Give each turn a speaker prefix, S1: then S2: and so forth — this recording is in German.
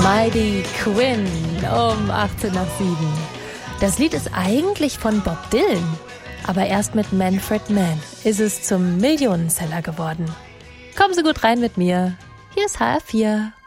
S1: Mighty Quinn um 18 nach 7. Das Lied ist eigentlich von Bob Dylan, aber erst mit Manfred Mann ist es zum Millionenseller geworden. Kommen Sie gut rein mit mir. Hier ist HR4.